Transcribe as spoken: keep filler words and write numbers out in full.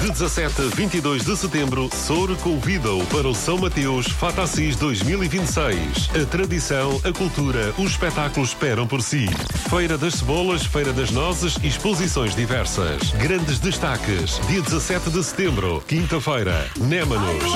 De dezassete a vinte e dois de setembro, Soure convida-o para o São Mateus Fatassis dois mil e vinte e seis. A tradição, a cultura, os espetáculos esperam por si. Feira das Cebolas, Feira das Nozes e exposições diversas. Grandes destaques. Dia dezassete de setembro, quinta-feira, Némanos.